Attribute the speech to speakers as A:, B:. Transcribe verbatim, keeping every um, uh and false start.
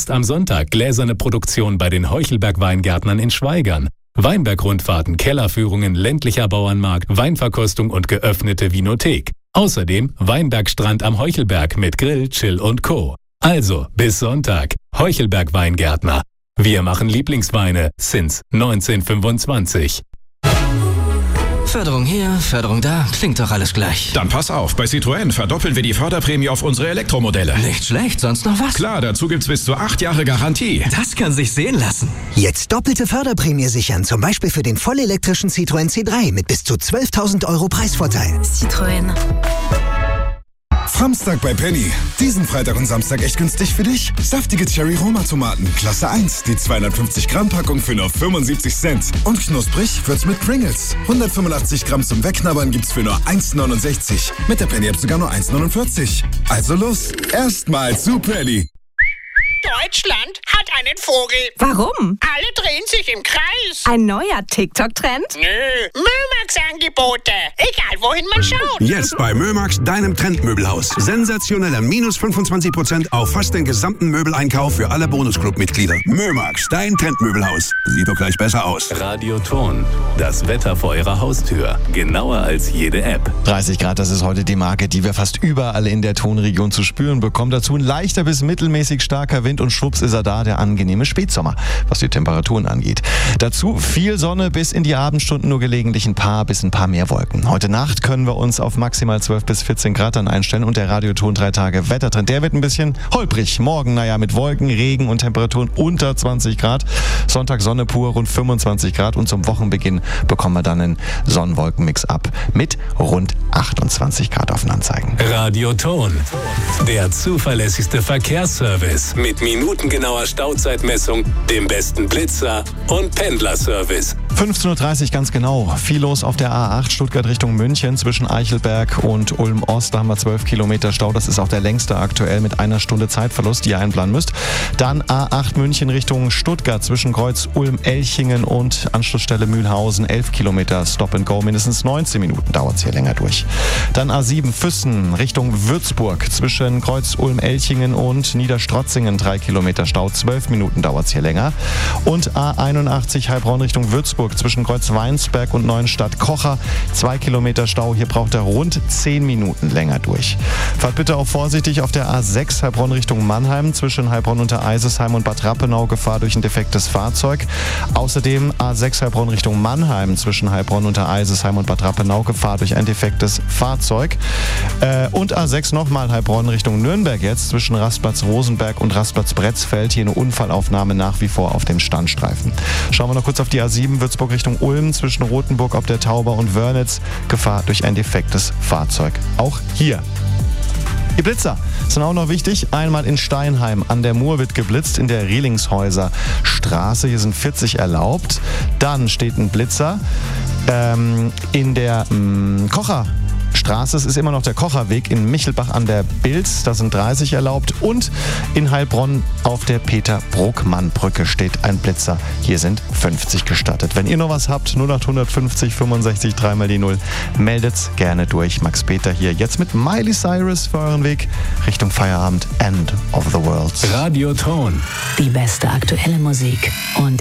A: Jetzt am Sonntag gläserne Produktion bei den Heuchelberg-Weingärtnern in Schwaigern. Weinbergrundfahrten, Kellerführungen, ländlicher Bauernmarkt, Weinverkostung und geöffnete Vinothek. Außerdem Weinbergstrand am Heuchelberg mit Grill, Chill und Co. Also, bis Sonntag. Heuchelberg Weingärtner. Wir machen Lieblingsweine since neunzehnhundertfünfundzwanzig.
B: Förderung hier, Förderung da, klingt doch alles gleich.
C: Dann pass auf, bei Citroën verdoppeln wir die Förderprämie auf unsere Elektromodelle.
B: Nicht schlecht, sonst noch was?
C: Klar, dazu gibt's bis zu acht Jahre Garantie.
B: Das kann sich sehen lassen.
D: Jetzt doppelte Förderprämie sichern, zum Beispiel für den vollelektrischen Citroën C drei mit bis zu zwölftausend Euro Preisvorteil.
E: Citroën.
F: Samstag bei Penny. Diesen Freitag und Samstag echt günstig für dich. Saftige Cherry-Roma-Tomaten, Klasse eins. Die zweihundertfünfzig Gramm Packung für nur fünfundsiebzig Cent. Und knusprig wird's mit Pringles. hundertfünfundachtzig Gramm zum Wegknabbern gibt's für nur eins neunundsechzig. Mit der Penny-App sogar nur eins neunundvierzig. Also los, erstmal zu Penny.
G: Deutschland hat einen Vogel.
E: Warum?
G: Alle drehen sich im Kreis.
E: Ein neuer TikTok-Trend?
G: Nö, Mömax-Angebote. Egal, wohin man schaut.
H: Jetzt bei Mömax, deinem Trendmöbelhaus. Sensationelle minus fünfundzwanzig Prozent auf fast den gesamten Möbeleinkauf für alle Bonusclub-Mitglieder. Mömax, dein Trendmöbelhaus. Sieht doch gleich besser aus.
A: Radioton. Das Wetter vor Ihrer Haustür. Genauer als jede App.
I: dreißig Grad, das ist heute die Marke, die wir fast überall in der Tonregion zu spüren bekommen. Dazu ein leichter bis mittelmäßig starker Wind und schwupps ist er da, der angenehme Spätsommer, was die Temperaturen angeht. Dazu viel Sonne bis in die Abendstunden, nur gelegentlich ein paar bis ein paar mehr Wolken. Heute Nacht können wir uns auf maximal zwölf bis vierzehn Grad dann einstellen und der Radioton drei Tage Wettertrend, der wird ein bisschen holprig. Morgen, naja, mit Wolken, Regen und Temperaturen unter zwanzig Grad. Sonntag Sonne pur, rund fünfundzwanzig Grad und zum Wochenbeginn bekommen wir dann einen Sonnenwolkenmix ab mit rund achtundzwanzig Grad auf den Anzeigen.
A: Radioton. Der zuverlässigste Verkehrsservice mit minutengenauer Stauzeitmessung, dem besten Blitzer und Pendlerservice.
I: fünfzehn Uhr dreißig ganz genau. Viel los auf der A acht Stuttgart Richtung München zwischen Eichelberg und Ulm-Ost. Da haben wir zwölf Kilometer Stau. Das ist auch der längste aktuell mit einer Stunde Zeitverlust, die ihr einplanen müsst. Dann A acht München Richtung Stuttgart zwischen Kreuz Ulm-Elchingen und Anschlussstelle Mühlhausen. elf Kilometer Stop and Go. Mindestens neunzehn Minuten dauert es hier länger durch. Dann A sieben Füssen Richtung Würzburg zwischen Kreuz Ulm-Elchingen und Niederstrotzingen. drei Kilometer Stau. zwölf Minuten dauert es hier länger. Und A einundachtzig Heilbronn Richtung Würzburg zwischen Kreuz Weinsberg und Neuenstadt Kocher. zwei Kilometer Stau. Hier braucht er rund zehn Minuten länger durch. Fahrt bitte auch vorsichtig auf der A sechs Heilbronn Richtung Mannheim zwischen Heilbronn unter Eisesheim und Bad Rappenau. Gefahr durch ein defektes Fahrzeug. Außerdem A sechs Heilbronn Richtung Mannheim zwischen Heilbronn unter Eisesheim und Bad Rappenau. Gefahr durch ein defektes Fahrzeug. Äh, und A sechs nochmal Heilbronn Richtung Nürnberg jetzt zwischen Rastplatz Rosenberg und Rastplatz Bretzfeld. Hier eine Unfallaufnahme nach wie vor auf dem Standstreifen. Schauen wir noch kurz auf die A sieben Würzburg Richtung Ulm zwischen Rothenburg ob der Tauber und Wörnitz. Gefahr durch ein defektes Fahrzeug. Auch hier. Die Blitzer sind auch noch wichtig. Einmal in Steinheim an der Mur wird geblitzt in der Rielingshäuser Straße. Hier sind vierzig erlaubt. Dann steht ein Blitzer ähm, in der ähm, Kocher Straße. Es ist immer noch der Kocherweg in Michelbach an der Bilz. Da sind dreißig erlaubt. Und in Heilbronn auf der Peter-Bruckmann-Brücke steht ein Blitzer. Hier sind fünfzig gestattet. Wenn ihr noch was habt, null acht fünfzig fünfundsechzig dreimal die null, meldet's gerne durch. Max Peter hier jetzt mit Miley Cyrus für euren Weg Richtung Feierabend. End of the World.
A: Radioton.
E: Die beste aktuelle Musik und